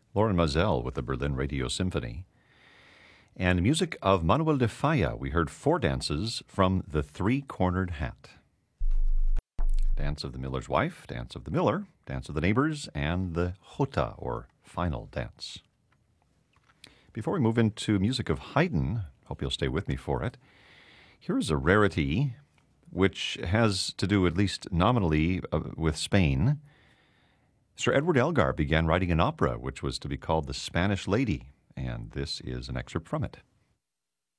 Lauren Mazel with the Berlin Radio Symphony. And music of Manuel de Falla, we heard four dances from The Three-Cornered Hat. Dance of the Miller's Wife, Dance of the Miller, Dance of the Neighbors, and the Jota, or Final Dance. Before we move into music of Haydn, hope you'll stay with me for it, here is a rarity which has to do, at least nominally, with Spain. Sir Edward Elgar began writing an opera which was to be called The Spanish Lady, and this is an excerpt from it.